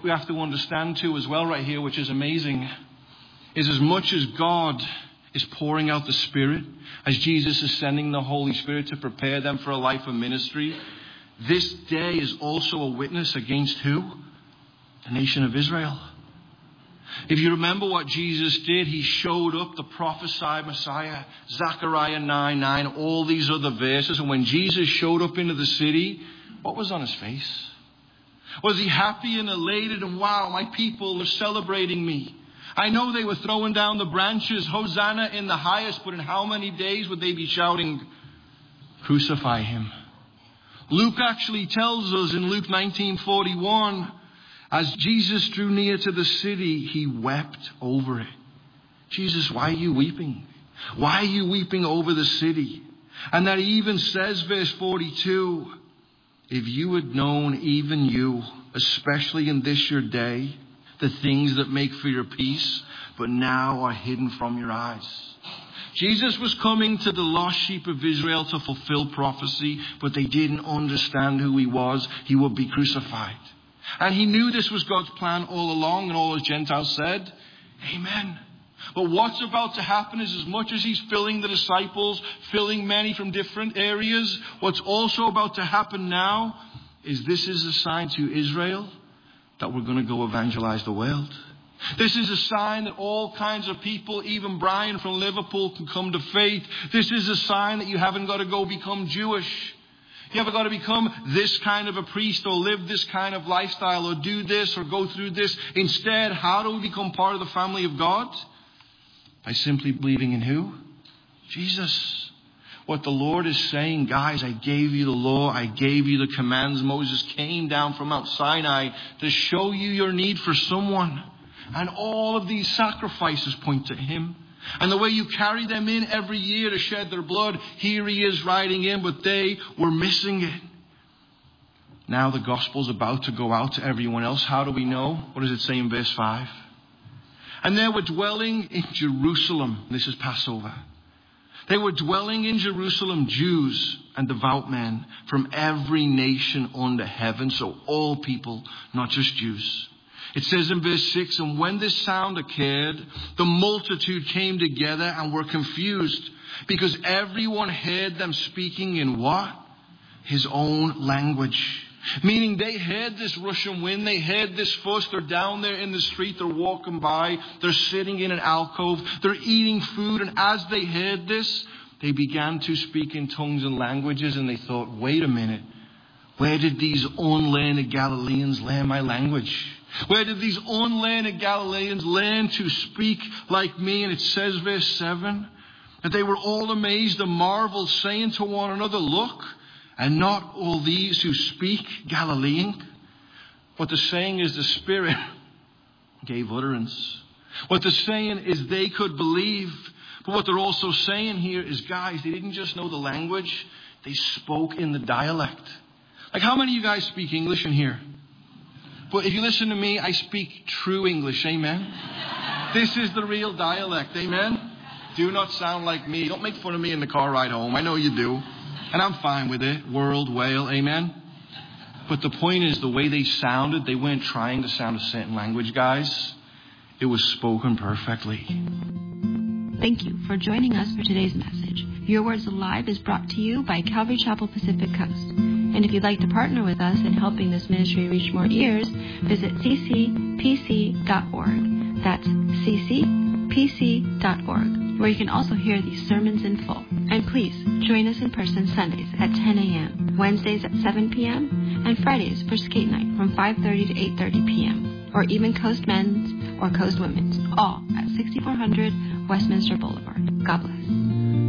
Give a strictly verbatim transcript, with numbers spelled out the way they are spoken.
we have to understand too as well right here, which is amazing, is as much as God is pouring out the Spirit, as Jesus is sending the Holy Spirit to prepare them for a life of ministry, this day is also a witness against who? The nation of Israel. If you remember what Jesus did, he showed up the prophesied Messiah, Zechariah nine nine, all these other verses. And when Jesus showed up into the city, what was on his face? Was he happy and elated and wow, my people are celebrating me? I know they were throwing down the branches, Hosanna in the highest, but in how many days would they be shouting, crucify him? Luke actually tells us in Luke nineteen forty-one, as Jesus drew near to the city, he wept over it. Jesus, why are you weeping? Why are you weeping over the city? And that he even says, verse forty-two, if you had known, even you, especially in this your day, the things that make for your peace, but now are hidden from your eyes. Jesus was coming to the lost sheep of Israel to fulfill prophecy, but they didn't understand who he was. He would be crucified. And he knew this was God's plan all along, and all his Gentiles said, amen. But what's about to happen is, as much as he's filling the disciples, filling many from different areas, what's also about to happen now is this is a sign to Israel that we're going to go evangelize the world. This is a sign that all kinds of people, even Brian from Liverpool, can come to faith. This is a sign that you haven't got to go become Jewish. You haven't got to become this kind of a priest or live this kind of lifestyle or do this or go through this. Instead, how do we become part of the family of God? By simply believing in who? Jesus. What the Lord is saying, guys, I gave you the law, I gave you the commands. Moses came down from Mount Sinai to show you your need for someone. And all of these sacrifices point to him. And the way you carry them in every year to shed their blood, here he is riding in, but they were missing it. Now the gospel's about to go out to everyone else. How do we know? What does it say in verse five? And they were dwelling in Jerusalem. This is Passover. They were dwelling in Jerusalem, Jews and devout men from every nation under heaven. So all people, not just Jews. It says in verse six, and when this sound occurred, the multitude came together and were confused, because everyone heard them speaking in what? His own language. Meaning they heard this Russian wind, they heard this fuss, they're down there in the street, they're walking by, they're sitting in an alcove, they're eating food, and as they heard this, they began to speak in tongues and languages, and they thought, wait a minute, where did these unlearned Galileans learn my language? Where did these unlearned Galileans learn to speak like me? And it says, verse seven, that they were all amazed and marveled, saying to one another, look, and not all these who speak Galilean? What they're saying is the Spirit gave utterance. What they're saying is they could believe. But what they're also saying here is, guys, they didn't just know the language, they spoke in the dialect. Like, how many of you guys speak English in here? But if you listen to me, I speak true English, amen? This is the real dialect, amen? Do not sound like me. Don't make fun of me in the car ride home. I know you do. And I'm fine with it. World, whale, amen? But the point is, the way they sounded, they weren't trying to sound a certain language, guys. It was spoken perfectly. Thank you for joining us for today's message. Your Words Alive is brought to you by Calvary Chapel Pacific Coast. And if you'd like to partner with us in helping this ministry reach more ears, visit c c p c dot org. That's c c p c dot org, where you can also hear these sermons in full. And please join us in person Sundays at ten a.m., Wednesdays at seven p.m., and Fridays for skate night from five thirty to eight thirty p.m., or even Coast Men's or Coast Women's, all at sixty-four hundred Westminster Boulevard. God bless.